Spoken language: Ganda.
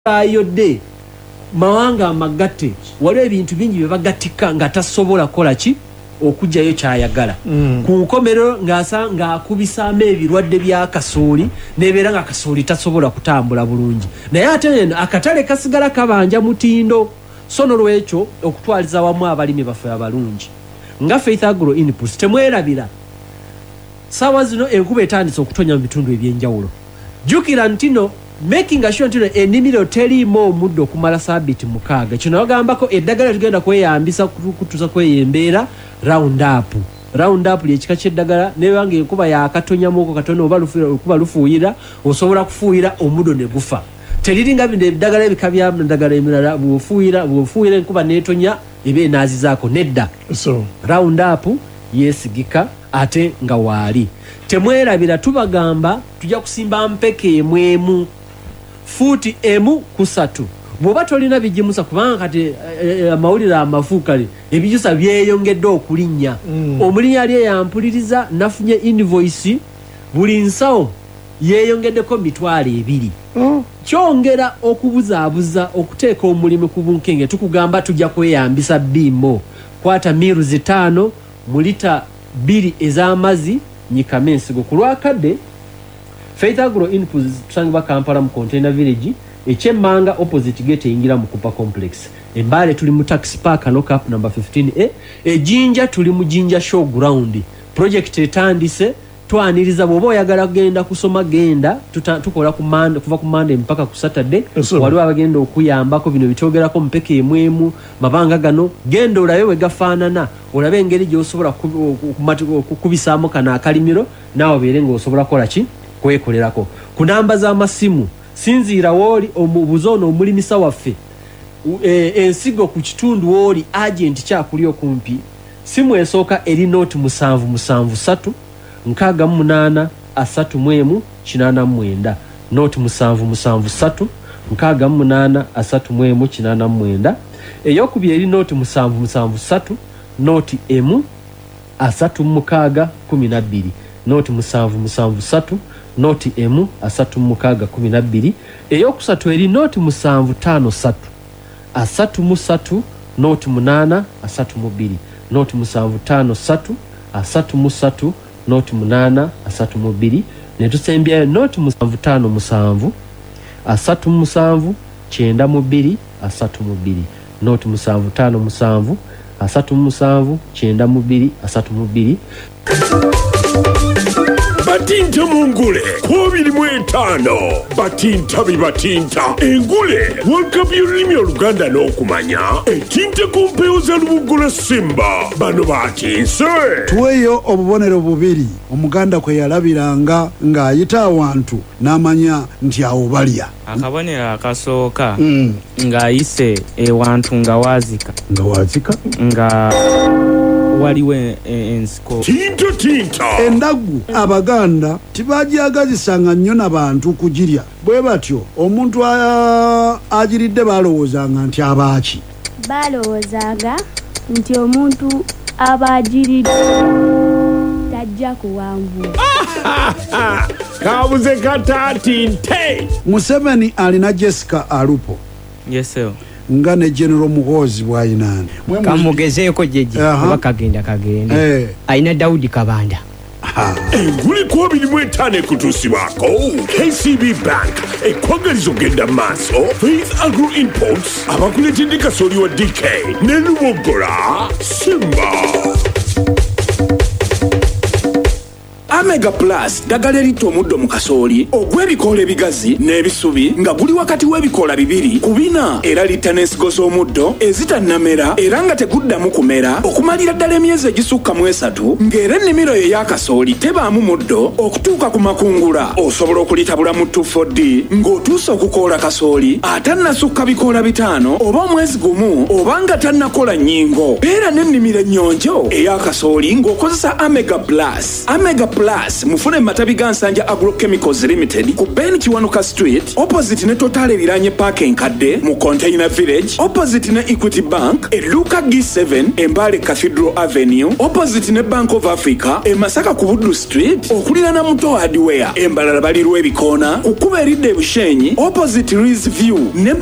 ayodde mawanga amagatte waliwo ebintu bingi bye bagatika nga tasobola kola ki okujjayo kyayagala ku nkomerero ng'akubisaamu ebirwadde bya kasooli nebeera nga kasooli tasobola kutambula bulungi naye ate akatale kasigala kabanja mutindo so nolwekyo okutwaliza wamu abalimi baffe abalungi nga Faith Agro Inputs temwerabira sawa zino enkuba etandise okutonya mu bitundu ebyenjawulo jukira ntino making sure ntino ennimiro teriimo omuddo okumala sabiti 6 kino bagambako eddagala tugenda kweyambisa kutuza kweyembeera round up lyekika ky'eddagala nebanga enkuba yakatonyamoko katono oba kuba lufuuyira osobola kufuuyira omuddo ne gufa teriringa bino eddagala ebika byaddagala emirala bw'ofuuyira enkuba neetonya ebe enaazizaako nedda round up yesigika ate nga waali temwerabira tubagamba tujja kusimba mpeke emwemu fuuti emu ku 3 bw'oba tolina bigimusa kubanga kati amawulire amafuukale ebijusa byeyongedde okulinnya omulinya ali eyampuliriza nafunye invoice buli nsawo yeeyongeddeko 200 kyongera okubuzaabuza okuteeka omulimu ku bunkenge tukugamba tujja kweyambisa bimo kwata miru 5 mu lita 2 ez'amazzi nyikame ensigo ku lwakadde Faith Agro Inputs tusangibwa Kampala mu Container Village ekyemmanga opposite gate eyingira mu Kupa Complex Embale tuli mu Taxi Park lock up number 15A Ejinja tuli mu Jinja Showground project etandise twaniriza bwoba oyagala kugenda kusoma genda tukola kuva ku Monday mpaka ku Saturday waliwo abagenda okuyambako bino bitogerako mpeke emwemu mabanga gano genda olabe we gafaanana olabe engeri gy'osobola kubisaamu kana akalimiro naawe obeere ng'osobola kola ki kwekolerako ku namba z'amasimu sinziira wooli omubuzono omulimisa waffe ensigo ku kitundu wooli agent kyakuli okumpi simu esooka eri note 773 68 31 89 note 773 68 31 89 eyokubiri eri note 773 note emu 36 12 note 773 note emu 36 12 eyokusatu eri note 753 33 note 8 32 note 753 33 note 8 32 netusembya note 757 37 92 32 note 757 37 92 32 Batinta mungule kubiri mwetano batinta bibatinta engule World y'olulimi oluganda n'okumanya etinta kumpeuza lubugula Simba bano batinse tuweyo obubonero bubiri omuganda kwe yalabiranga ng'ayita awantu n'amanya nti awo balya akabonero akasooka ng'ayise ewantu nga wazika nga waliwo ensiko tinta endagu abaganda tibajagazisanga nnyo n'abantu kugirya bwe batyo omuntu agiridde balowoozanga nti abaaki balowoozanga nti omuntu abagiridde tajja kuwanvuwa kabuze katatinte Museveni alina Jessica Alupo yeso nga ne General Muhoozi bwayinaani kamugezeeko jeje kuba kagenda ayina Daudi Kabanda enguli kubiri mwetano ekutuusibwako KCB Bank ekwagaliza ogenda maaso Faith Agro Inputs abakuletedde kasooli wa DK ne Lubogola Simba Omega Plus ddagala eritta omuddo mu kasooli ogw'ebikoola ebigazi n'ebisubi nga guli wakati w'ebikoola 2 ku 4 era litta n'ensigo z'omuddo ezitannamera era nga teguddamu kumera okumalira ddala emyezi egisukka mu 3 ng'era ennimiro ye y'akasooli tebaamu muddo okutuuka ku makungula osobola okulitabula mu 2,4-D ng'otuusa okukoola kasooli atannasukka bikoola 5 oba omwezi gumu oba nga tannakola nnyingo beera n'ennimiro ennyonjo ey'akasooli ng'okozesa Omega Plus Plus mufune matabi ga Nsanja Agrochemicals Limited ku Ben Kiwanuka Street opposite ne Total ebiranye park enkadde mu Container Village opposite ne Equity Bank e Luka G7 Embale Cathedral Avenue opposite ne Bank of Africa e Masaka ku Buddu Street okulirana Muto Hardware Embalala balirwa ebikoona kukuba eridde Bushenyi opposite Rees View ne